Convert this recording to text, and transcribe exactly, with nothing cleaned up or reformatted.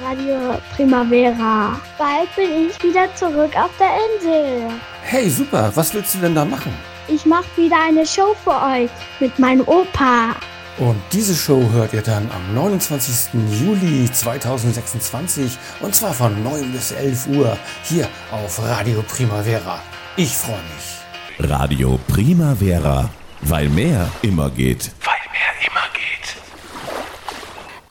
Radio Primavera. Bald bin ich wieder zurück auf der Insel. Hey, super. Was willst du denn da machen? Ich mache wieder eine Show für euch mit meinem Opa. Und diese Show hört ihr dann am neunundzwanzigsten Juli zweitausendsechsundzwanzig und zwar von neun bis elf Uhr hier auf Radio Primavera. Ich freue mich. Radio Primavera, weil mehr immer geht.